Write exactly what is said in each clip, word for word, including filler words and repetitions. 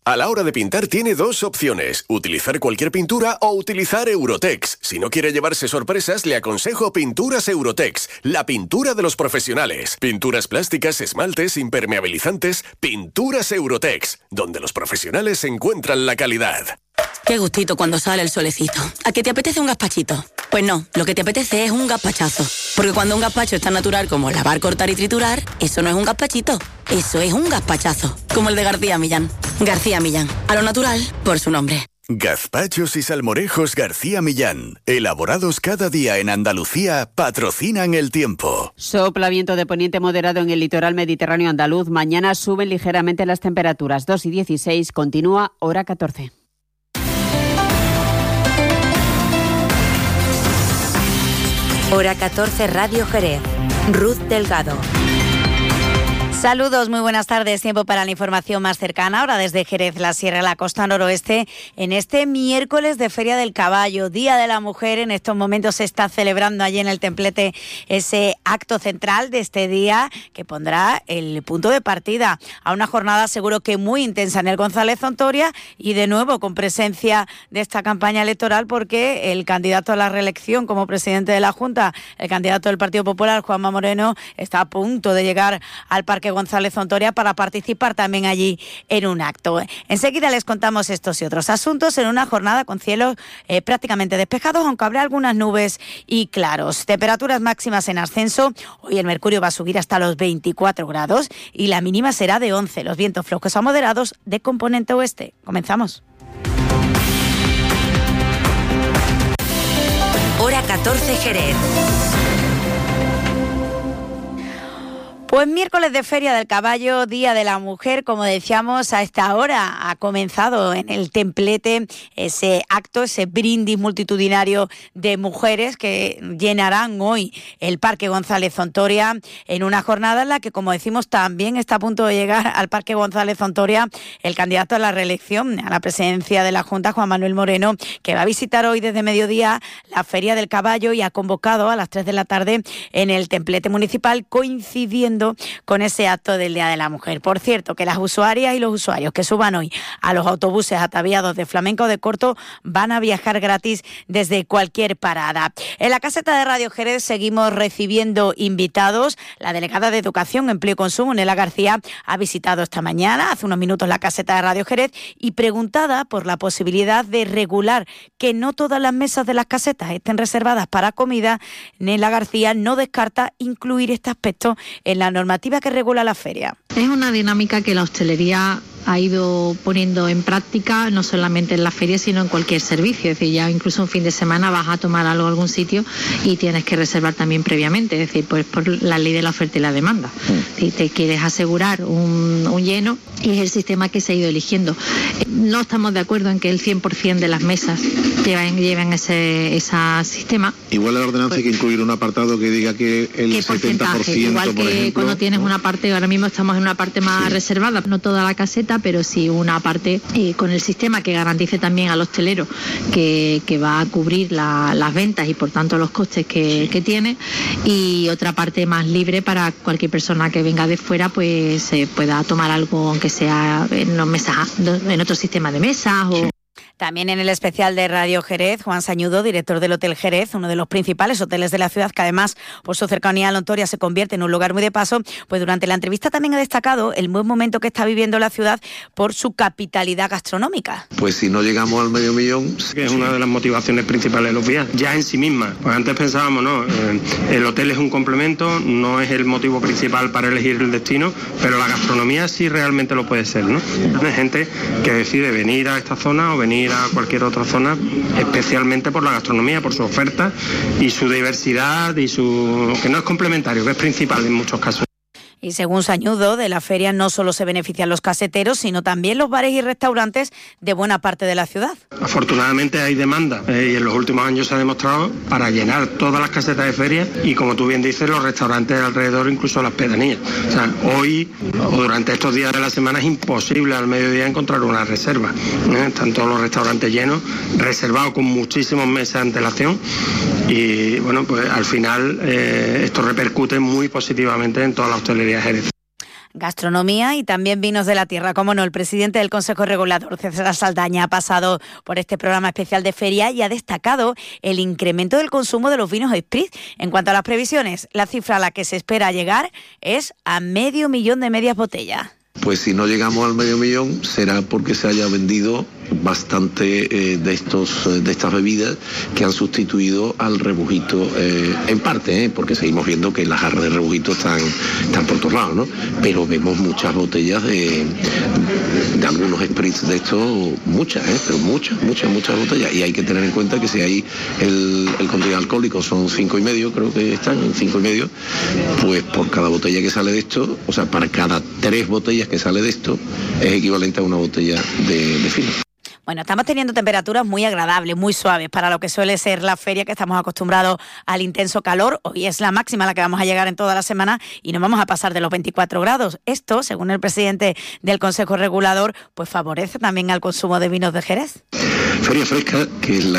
A la hora de pintar tiene dos opciones, utilizar cualquier pintura o utilizar Eurotex. Si no quiere llevarse sorpresas, le aconsejo Pinturas Eurotex, la pintura de los profesionales. Pinturas plásticas, esmaltes, impermeabilizantes, Pinturas Eurotex, donde los profesionales encuentran la calidad. Qué gustito cuando sale el solecito. ¿A qué te apetece un gazpachito? Pues no, lo que te apetece es un gazpachazo. Porque cuando un gazpacho es tan natural como lavar, cortar y triturar, eso no es un gazpachito, eso es un gazpachazo. Como el de García Millán. García Millán, a lo natural, por su nombre. Gazpachos y salmorejos García Millán, elaborados cada día en Andalucía, patrocinan el tiempo. Sopla viento de poniente moderado en el litoral mediterráneo andaluz. Mañana suben ligeramente las temperaturas, dos y dieciséis, continúa hora catorce. Hora catorce, Radio Jerez. Ruth Delgado. Saludos, muy buenas tardes. Tiempo para la información más cercana. Ahora desde Jerez, la Sierra, la costa noroeste, en este miércoles de Feria del Caballo, Día de la Mujer. En estos momentos se está celebrando allí en el templete ese acto central de este día que pondrá el punto de partida a una jornada seguro que muy intensa en el González Zontoria y de nuevo con presencia de esta campaña electoral porque el candidato a la reelección como presidente de la Junta, el candidato del Partido Popular, Juanma Moreno, está a punto de llegar al Parque González Zontoria para participar también allí en un acto. Enseguida les contamos estos y otros asuntos en una jornada con cielos eh, prácticamente despejados, aunque habrá algunas nubes y claros. Temperaturas máximas en ascenso. Hoy el mercurio va a subir hasta los veinticuatro grados y la mínima será de once. Los vientos flojos a moderados de componente oeste. Comenzamos. Hora catorce, Jerez. Pues miércoles de Feria del Caballo, Día de la Mujer, como decíamos, a esta hora ha comenzado en el templete ese acto, ese brindis multitudinario de mujeres que llenarán hoy el Parque González Zontoria en una jornada en la que, como decimos, también está a punto de llegar al Parque González Zontoria el candidato a la reelección, a la presidencia de la Junta, Juan Manuel Moreno, que va a visitar hoy desde mediodía la Feria del Caballo y ha convocado a las tres de la tarde en el templete municipal, coincidiendo con ese acto del Día de la Mujer. Por cierto, que las usuarias y los usuarios que suban hoy a los autobuses ataviados de flamenco de corto van a viajar gratis desde cualquier parada. En la caseta de Radio Jerez seguimos recibiendo invitados. La delegada de Educación, Empleo y Consumo, Nela García, ha visitado esta mañana, hace unos minutos, la caseta de Radio Jerez y preguntada por la posibilidad de regular que no todas las mesas de las casetas estén reservadas para comida, Nela García no descarta incluir este aspecto en la normativa que regula la feria. Es una dinámica que la hostelería ha ido poniendo en práctica, no solamente en la feria, sino en cualquier servicio. Es decir, ya incluso un fin de semana vas a tomar algo a algún sitio y tienes que reservar también previamente, es decir, pues por la ley de la oferta y la demanda. Mm. Si te quieres asegurar un, un lleno, y es el sistema que se ha ido eligiendo. No estamos de acuerdo en que el cien por ciento de las mesas lleven, lleven ese, ese sistema. Igual la ordenanza pues, hay que incluir un apartado que diga que el setenta por ciento, igual que por ejemplo, cuando tienes una parte, ahora mismo estamos en una parte más sí. reservada, no toda la caseta, pero sí una parte eh, con el sistema que garantice también al hostelero que, que va a cubrir la, las ventas y por tanto los costes que, sí. que tiene, y otra parte más libre para cualquier persona que venga de fuera pues eh, pueda tomar algo aunque sea en los mesas, en otro sistema de mesas o... También en el especial de Radio Jerez, Juan Sañudo, director del Hotel Jerez, uno de los principales hoteles de la ciudad, que además por su cercanía a la Ontoria se convierte en un lugar muy de paso, pues durante la entrevista también ha destacado el buen momento que está viviendo la ciudad por su capitalidad gastronómica. Pues si no llegamos al medio millón... Que es una de las motivaciones principales de los viajes, ya en sí misma. Pues antes pensábamos, no, eh, el hotel es un complemento, no es el motivo principal para elegir el destino, pero la gastronomía sí realmente lo puede ser, ¿no? Hay gente que decide venir a esta zona o venir a cualquier otra zona, especialmente por la gastronomía, por su oferta y su diversidad y su que no es complementario, que es principal en muchos casos. Y según Sañudo, de la feria no solo se benefician los caseteros, sino también los bares y restaurantes de buena parte de la ciudad. Afortunadamente hay demanda eh, y en los últimos años se ha demostrado para llenar todas las casetas de feria y, como tú bien dices, los restaurantes alrededor, incluso las pedanías. O sea, hoy o durante estos días de la semana es imposible al mediodía encontrar una reserva. ¿eh? Están todos los restaurantes llenos, reservados con muchísimos meses de antelación y, bueno, pues al final eh, esto repercute muy positivamente en toda la hostelería Jerez. Gastronomía y también vinos de la tierra. Como no, el presidente del Consejo Regulador, César Saldaña, ha pasado por este programa especial de feria y ha destacado el incremento del consumo de los vinos Spritz. En cuanto a las previsiones, la cifra a la que se espera llegar es a medio millón de medias botellas. Pues si no llegamos al medio millón será porque se haya vendido bastante eh, de estos eh, de estas bebidas que han sustituido al rebujito eh, en parte, eh, porque seguimos viendo que las jarras de rebujito están, están por todos lados, ¿no? Pero vemos muchas botellas de, de algunos spritz de estos, muchas, eh, pero muchas, muchas, muchas botellas. Y hay que tener en cuenta que si ahí el, el contenido alcohólico son cinco y medio, creo que están en cinco y medio, pues por cada botella que sale de esto, o sea, para cada tres botellas que sale de esto, es equivalente a una botella de, de fino. Bueno, estamos teniendo temperaturas muy agradables, muy suaves para lo que suele ser la feria, que estamos acostumbrados al intenso calor. Hoy es la máxima a la que vamos a llegar en toda la semana y no vamos a pasar de los veinticuatro grados. Esto, según el presidente del Consejo Regulador, pues favorece también al consumo de vinos de Jerez. Feria fresca, que es la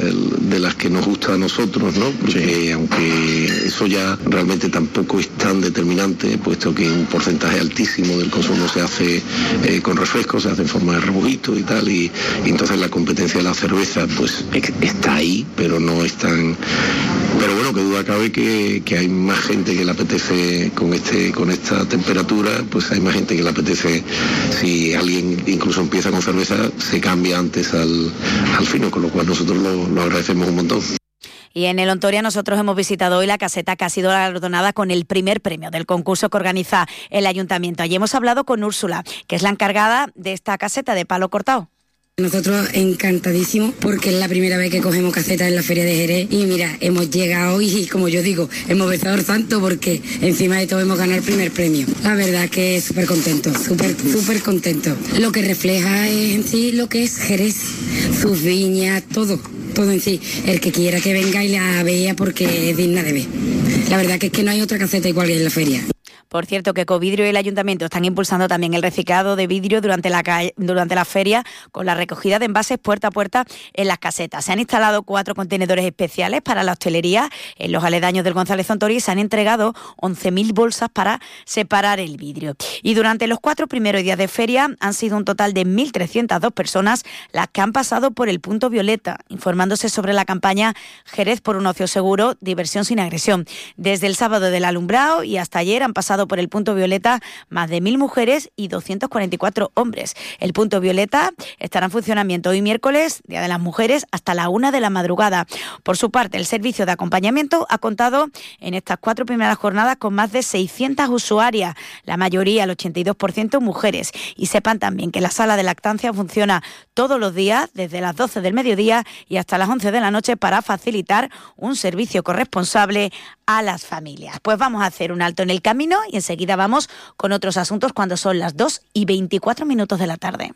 de las que nos gusta a nosotros, ¿no? Porque aunque eso ya realmente tampoco es tan determinante, puesto que un porcentaje altísimo del consumo se hace eh, con refrescos, se hace en forma de rebujito y tal, y, y entonces la competencia de la cerveza pues está ahí, pero no es tan... Pero bueno, que duda cabe que, que hay más gente que le apetece con este con esta temperatura, pues hay más gente que le apetece, si alguien incluso empieza con cerveza, se cambia antes al, al fino, con lo cual nosotros lo, lo agradecemos un montón. Y en el Ontoria nosotros hemos visitado hoy la caseta que ha sido galardonada con el primer premio del concurso que organiza el Ayuntamiento. Allí hemos hablado con Úrsula, que es la encargada de esta caseta de palo cortado. Nosotros encantadísimos porque es la primera vez que cogemos casetas en la Feria de Jerez y mira, hemos llegado y como yo digo, hemos besado el santo porque encima de todo hemos ganado el primer premio. La verdad que súper contento, súper, súper contento. Lo que refleja es en sí lo que es Jerez, sus viñas, todo, todo en sí. El que quiera que venga y la vea porque es digna de ver. La verdad que es que no hay otra caseta igual que en la feria. Por cierto, que Ecovidrio y el Ayuntamiento están impulsando también el reciclado de vidrio durante la, calle, durante la feria con la recogida de envases puerta a puerta en las casetas. Se han instalado cuatro contenedores especiales para la hostelería en los aledaños del González Ontoria y se han entregado once mil bolsas para separar el vidrio. Y durante los cuatro primeros días de feria han sido un total de mil trescientas dos personas las que han pasado por el punto violeta, informándose sobre la campaña Jerez por un ocio seguro, diversión sin agresión. Desde el sábado del alumbrado y hasta ayer han pasado por el punto violeta más de mil mujeres y doscientos cuarenta y cuatro hombres. El punto violeta estará en funcionamiento hoy miércoles, Día de las Mujeres, hasta la una de la madrugada. Por su parte, el servicio de acompañamiento ha contado en estas cuatro primeras jornadas con más de seiscientas usuarias, la mayoría, el ochenta y dos por ciento, mujeres. Y sepan también que la sala de lactancia funciona todos los días, desde las doce del mediodía y hasta las once de la noche, para facilitar un servicio corresponsable a las familias. Pues vamos a hacer un alto en el camino y enseguida vamos con otros asuntos cuando son las dos y veinticuatro minutos de la tarde.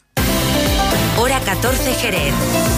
Hora catorce Jerez.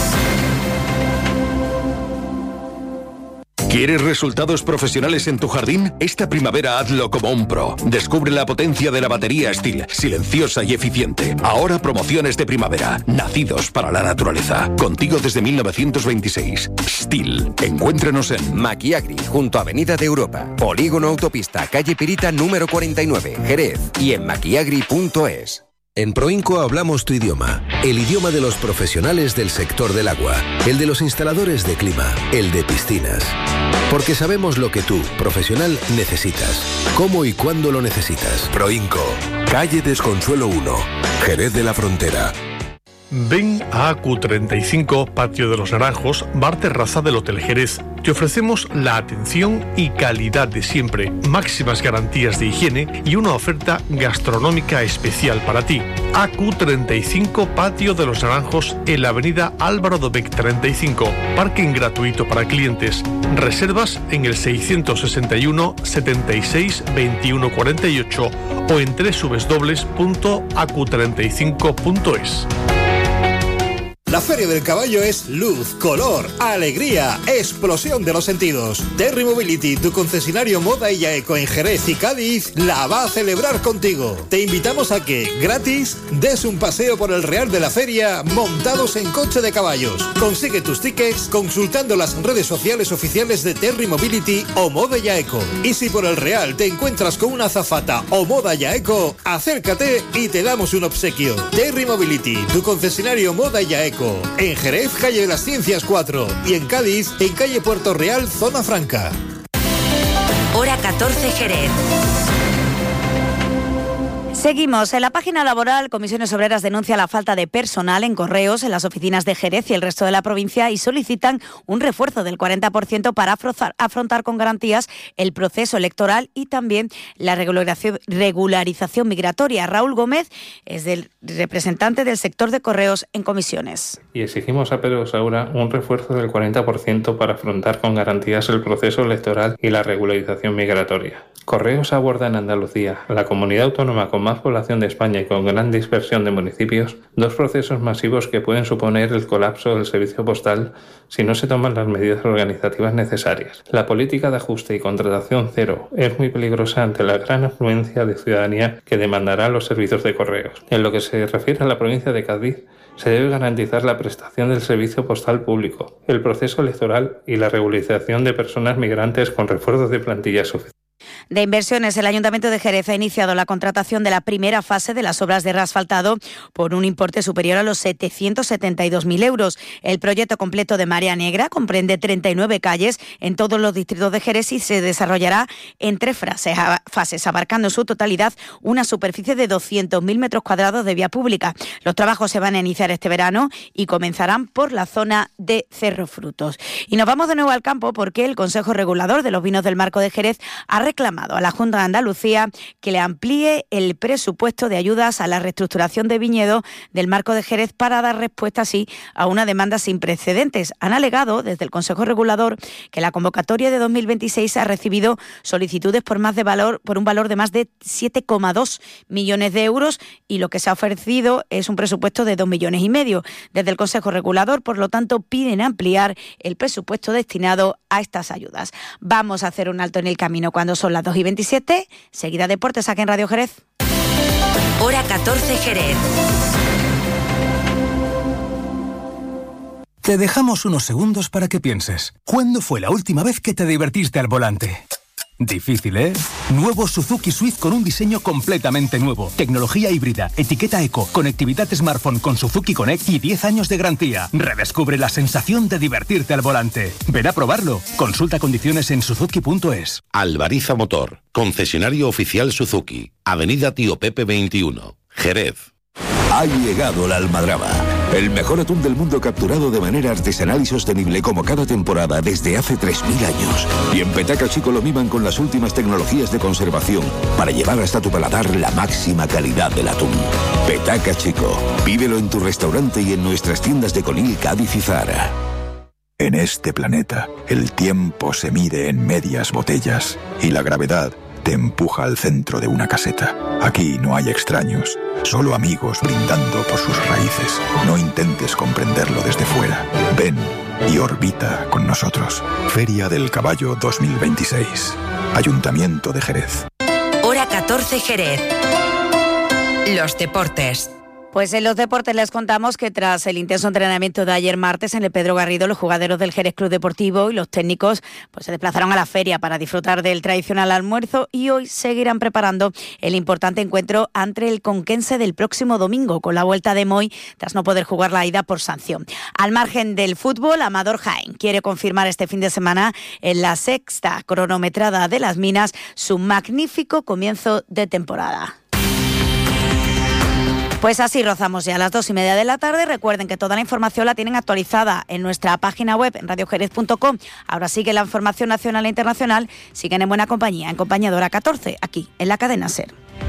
¿Quieres resultados profesionales en tu jardín? Esta primavera hazlo como un pro. Descubre la potencia de la batería Stihl, silenciosa y eficiente. Ahora promociones de primavera, nacidos para la naturaleza. Contigo desde mil novecientos veintiséis. Stihl. Encuéntranos en Maquiagri, junto a Avenida de Europa. Polígono Autopista, calle Pirita número cuarenta y nueve, Jerez. Y en maquiagri punto es. En Proinco hablamos tu idioma, el idioma de los profesionales del sector del agua, el de los instaladores de clima, el de piscinas. Porque sabemos lo que tú, profesional, necesitas, cómo y cuándo lo necesitas. Proinco, calle Desconsuelo uno, Jerez de la Frontera. Ven a A Q treinta y cinco, Patio de los Naranjos, bar terraza del Hotel Jerez. Te ofrecemos la atención y calidad de siempre, máximas garantías de higiene y una oferta gastronómica especial para ti. A Q treinta y cinco, Patio de los Naranjos, en la avenida Álvaro Dobech treinta y cinco. Parking gratuito para clientes. Reservas en el seiscientos sesenta y uno, setenta y seis, veintiuno cuarenta y ocho o en doble u doble u doble u punto a q treinta y cinco punto es. La Feria del Caballo es luz, color, alegría, explosión de los sentidos. Terry Mobility, tu concesionario moda y Yaeco en Jerez y Cádiz, la va a celebrar contigo. Te invitamos a que, gratis, des un paseo por el Real de la Feria montados en coche de caballos. Consigue tus tickets consultando las redes sociales oficiales de Terry Mobility o Moda Yaeco. Y si por el Real te encuentras con una azafata o Moda Yaeco, acércate y te damos un obsequio. Terry Mobility, tu concesionario moda y Yaeco. En Jerez, calle de las Ciencias cuatro. Y en Cádiz, en calle Puerto Real, Zona Franca. Hora catorce, Jerez. Seguimos. En la página laboral, Comisiones Obreras denuncia la falta de personal en correos en las oficinas de Jerez y el resto de la provincia y solicitan un refuerzo del cuarenta por ciento para afrontar con garantías el proceso electoral y también la regularización, regularización migratoria. Raúl Gómez es el representante del sector de correos en comisiones. Y exigimos a Pedro Saura un refuerzo del cuarenta por ciento para afrontar con garantías el proceso electoral y la regularización migratoria. Correos aborda en Andalucía, la comunidad autónoma con más población de España y con gran dispersión de municipios, dos procesos masivos que pueden suponer el colapso del servicio postal si no se toman las medidas organizativas necesarias. La política de ajuste y contratación cero es muy peligrosa ante la gran afluencia de ciudadanía que demandará los servicios de correos. En lo que se refiere a la provincia de Cádiz, se debe garantizar la prestación del servicio postal público, el proceso electoral y la regularización de personas migrantes con refuerzos de plantillas suficientes. De inversiones, el Ayuntamiento de Jerez ha iniciado la contratación de la primera fase de las obras de reasfaltado por un importe superior a los setecientos setenta y dos mil euros. El proyecto completo de Marea Negra comprende treinta y nueve calles en todos los distritos de Jerez y se desarrollará en tres fases, abarcando en su totalidad una superficie de doscientos mil metros cuadrados de vía pública. Los trabajos se van a iniciar este verano y comenzarán por la zona de Cerro Frutos. Y nos vamos de nuevo al campo porque el Consejo Regulador de los Vinos del Marco de Jerez ha reclamado a la Junta de Andalucía que le amplíe el presupuesto de ayudas a la reestructuración de viñedo del Marco de Jerez para dar respuesta así a una demanda sin precedentes. Han alegado desde el Consejo Regulador que la convocatoria de dos mil veintiséis ha recibido solicitudes por más de valor por un valor de más de siete coma dos millones de euros y lo que se ha ofrecido es un presupuesto de dos millones y medio. Desde el Consejo Regulador, por lo tanto, piden ampliar el presupuesto destinado a estas ayudas. Vamos a hacer un alto en el camino cuando son las dos y veintisiete, seguida Deportes aquí en Radio Jerez. Hora catorce, Jerez. Te dejamos unos segundos para que pienses. ¿Cuándo fue la última vez que te divertiste al volante? Difícil, ¿eh? Nuevo Suzuki Swift con un diseño completamente nuevo. Tecnología híbrida, etiqueta eco, conectividad smartphone con Suzuki Connect y diez años de garantía. Redescubre la sensación de divertirte al volante. Ven a probarlo. Consulta condiciones en suzuki punto es. Albariza Motor, concesionario oficial Suzuki. Avenida Tío Pepe veintiuno, Jerez. Ha llegado la almadraba, el mejor atún del mundo capturado de manera artesanal y sostenible como cada temporada desde hace tres mil años. Y en Petaca Chico lo miman con las últimas tecnologías de conservación para llevar hasta tu paladar la máxima calidad del atún. Petaca Chico, pídelo en tu restaurante y en nuestras tiendas de Conil, Cádiz y Zara. En este planeta, el tiempo se mide en medias botellas y la gravedad te empuja al centro de una caseta. Aquí no hay extraños, solo amigos brindando por sus raíces. No intentes comprenderlo desde fuera. Ven y orbita con nosotros. Feria del Caballo dos mil veintiséis. Ayuntamiento de Jerez. Hora catorce, Jerez. Los deportes. Pues en los deportes les contamos que tras el intenso entrenamiento de ayer martes en el Pedro Garrido, los jugadores del Jerez Club Deportivo y los técnicos pues se desplazaron a la feria para disfrutar del tradicional almuerzo y hoy seguirán preparando el importante encuentro ante el Conquense del próximo domingo con la vuelta de Moy tras no poder jugar la ida por sanción. Al margen del fútbol, Amador Jaén quiere confirmar este fin de semana en la sexta cronometrada de las Minas su magnífico comienzo de temporada. Pues así rozamos ya a las dos y media de la tarde. Recuerden que toda la información la tienen actualizada en nuestra página web en radio jerez punto com. Ahora sí que la información nacional e internacional siguen en buena compañía, en compañía de Hora catorce, aquí en la cadena SER.